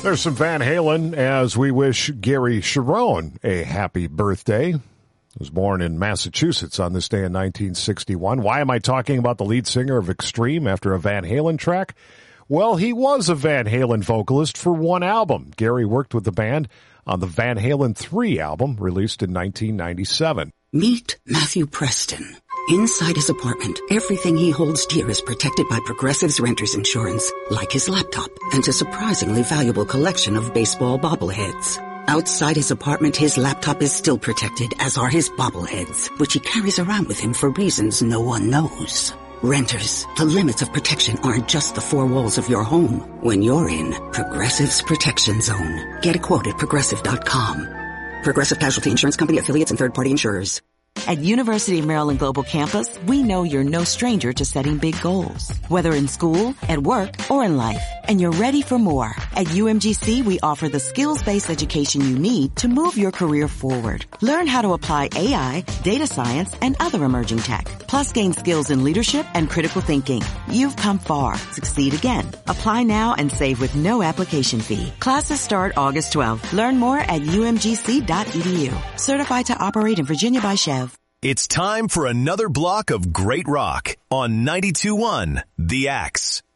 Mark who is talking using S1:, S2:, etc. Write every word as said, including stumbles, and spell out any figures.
S1: There's some Van Halen as we wish Gary Cherone a happy birthday. He was born in Massachusetts on this day in nineteen sixty-one. Why am I talking about the lead singer of Extreme after a Van Halen track? Well, he was a Van Halen vocalist for one album. Gary worked with the band on the Van Halen three album, released in nineteen ninety-seven.
S2: Meet Matthew Preston. Inside his apartment, everything he holds dear is protected by Progressive's renter's insurance, like his laptop and a surprisingly valuable collection of baseball bobbleheads. Outside his apartment, his laptop is still protected, as are his bobbleheads, which he carries around with him for reasons no one knows. Renters, the limits of protection aren't just the four walls of your home. When you're in Progressive's Protection Zone, get a quote at progressive dot com. Progressive Casualty Insurance Company, affiliates, and third-party insurers.
S3: At University of Maryland Global Campus, we know you're no stranger to setting big goals, whether in school, at work, or in life, and you're ready for more. At U M G C, we offer the skills-based education you need to move your career forward. Learn how to apply A I, data science, and other emerging tech, plus gain skills in leadership and critical thinking. You've come far. Succeed again. Apply now and save with no application fee. Classes start August twelfth. Learn more at U M G C dot E D U. Certified to operate in Virginia by Chev.
S4: It's time for another block of great rock on ninety-two point one The Axe.